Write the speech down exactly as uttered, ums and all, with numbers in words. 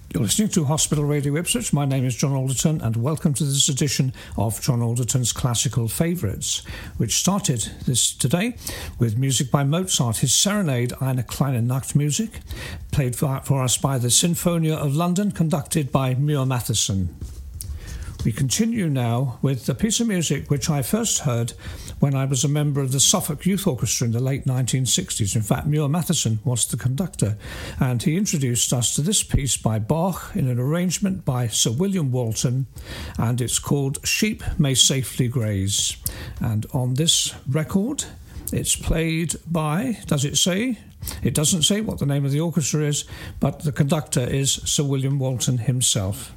You're listening to Hospital Radio Ipswich. My name is John Alderton, and welcome to this edition of John Alderton's Classical Favourites, which started this today with music by Mozart, his Serenade Eine kleine Nachtmusik, played for, for us by the Sinfonia of London, conducted by Muir Matheson. We continue now with a piece of music which I first heard when I was a member of the Suffolk Youth Orchestra in the late nineteen sixties. In fact, Muir Matheson was the conductor, and he introduced us to this piece by Bach in an arrangement by Sir William Walton, and it's called Sheep May Safely Graze. And on this record, it's played by, does it say? It doesn't say what the name of the orchestra is, but the conductor is Sir William Walton himself.